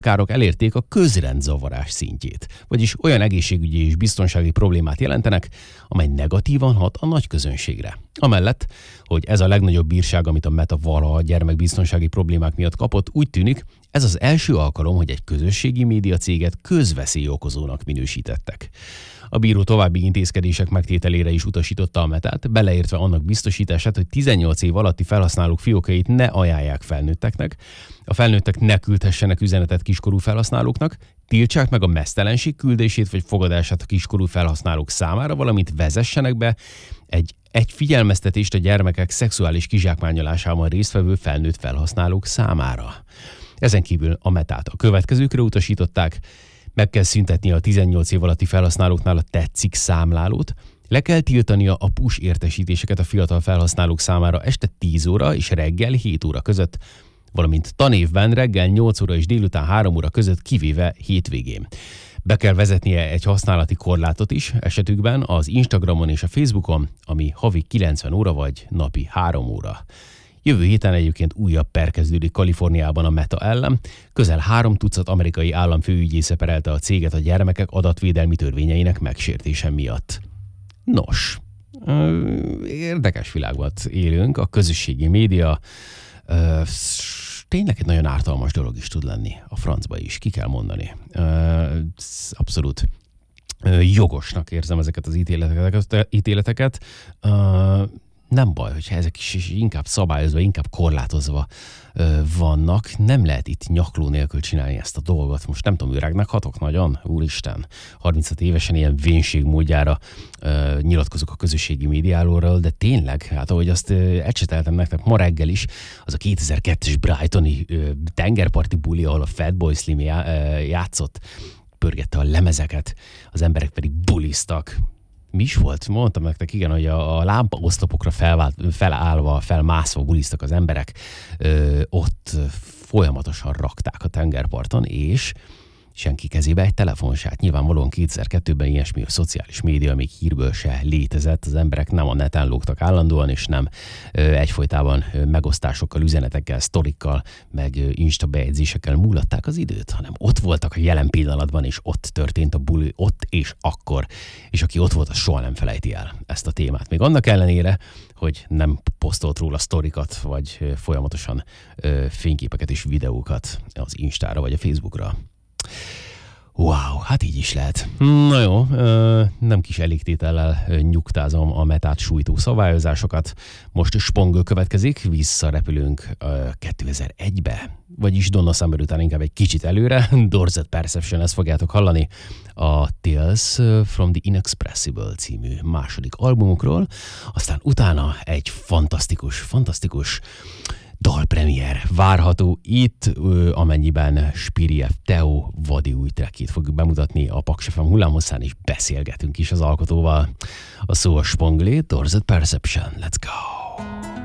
károk elérték a közrendzavarás szintjét, vagyis olyan egészségügyi és biztonsági problémát jelentenek, amely negatívan hat a nagy közönségre. Amellett, hogy ez a legnagyobb bírság, amit a Meta valaha gyermekbiztonsági problémák miatt kapott, úgy tűnik, ez az első alkalom, hogy egy közösségi média céget közveszély okozónak minősítettek. A bíró további intézkedések megtételére is utasította a Metát, beleértve annak biztosítását, hogy 18 év alatti felhasználók fiókait ne ajánlják felnőtteknek, a felnőttek ne küldhessenek üzenetet kiskorú felhasználóknak, tiltsák meg a meztelenség küldését vagy fogadását a kiskorú felhasználók számára, valamint vezessenek be egy figyelmeztetést a gyermekek szexuális kizsákmányolásában résztvevő felnőtt felhasználók számára. Ezen kívül a Metát a következőkre utasították: meg kell szüntetnie a 18 év alatti felhasználóknál a tetszik számlálót, le kell tiltania a push értesítéseket a fiatal felhasználók számára este 10 óra és reggel 7 óra között, valamint tanévben reggel 8 óra és délután 3 óra között, kivéve hétvégén. Be kell vezetnie egy használati korlátot is esetükben az Instagramon és a Facebookon, ami havi 90 óra vagy napi 3 óra. Jövő héten egyébként újabb per kezdődik Kaliforniában a Meta ellen. Közel 3 tucat amerikai államfőügyésze perelte a céget a gyermekek adatvédelmi törvényeinek megsértése miatt. Nos, érdekes világban élünk, a közösségi média tényleg egy nagyon ártalmas dolog is tud lenni, a francba is, ki kell mondani. Abszolút jogosnak érzem ezeket az ítéleteket. Nem baj, hogyha ezek is inkább szabályozva, inkább korlátozva vannak. Nem lehet itt nyakló nélkül csinálni ezt a dolgot. Most nem tudom, öregnek hatok nagyon? Úristen, 35 évesen ilyen vénség módjára nyilatkozok a közösségi médiáról, de tényleg, hát ahogy azt ecseteltem nektek ma reggel is, az a 2002-es Brightoni tengerparti buli, ahol a Fatboy Slim játszott, pörgette a lemezeket, az emberek pedig buliztak. Mi is volt? Mondtam nektek, igen, hogy a lámpaoszlopokra felmászva buliztak az emberek, ott folyamatosan rakták a tengerparton, és senki kezébe egy telefon se. Nyilvánvalóan 2002-ben ilyesmi, a szociális média még hírből se létezett, az emberek nem a neten lógtak állandóan, és nem egyfolytában megosztásokkal, üzenetekkel, sztorikkal, meg Insta bejegyzésekkel múlatták az időt, hanem ott voltak a jelen pillanatban, és ott történt a buli, ott és akkor. És aki ott volt, az soha nem felejti el ezt a témát. Még annak ellenére, hogy nem posztolt róla sztorikat, vagy folyamatosan fényképeket és videókat az Instára vagy a Facebookra. Wow, hát így is lehet. Na jó, nem kis elégtétellel nyugtázom a Metát sújtó szabályozásokat. Most Spongő következik, visszarepülünk 2001-be, vagyis Donna Summer után inkább egy kicsit előre. Dorzett Perception, ezt fogjátok hallani a Tales from the Inexpressible című második albumukról. Aztán utána egy fantasztikus dalpremier várható itt, amennyiben Spiriev Teo vadi új trackjét fogjuk bemutatni a Paks FM hullámhosszán, és beszélgetünk is az alkotóval. A szó a Sponglé, Dorzett Perception, let's go!